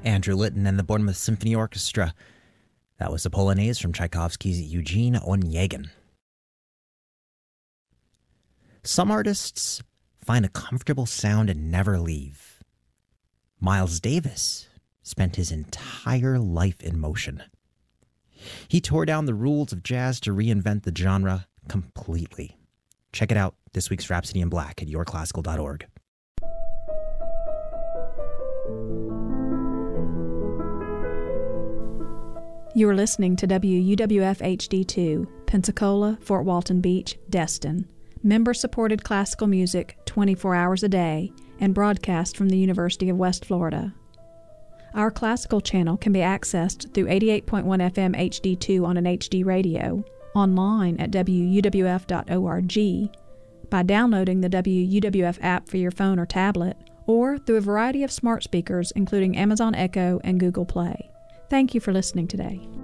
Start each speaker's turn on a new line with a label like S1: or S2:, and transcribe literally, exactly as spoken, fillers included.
S1: Andrew Litton and the Bournemouth Symphony Orchestra. That was the Polonaise from Tchaikovsky's Eugene Onegin. Some artists find a comfortable sound and never leave. Miles Davis spent his entire life in motion. He tore down the rules of jazz to reinvent the genre completely. Check it out, this week's Rhapsody in Black at your classical dot org.
S2: You are listening to W U W F H D two, Pensacola, Fort Walton Beach, Destin. Member-supported classical music twenty-four hours a day and broadcast from the University of West Florida. Our classical channel can be accessed through eighty-eight point one F M H D two on an H D radio, online at W U W F dot org, by downloading the W U W F app for your phone or tablet, or through a variety of smart speakers including Amazon Echo and Google Play. Thank you for listening today.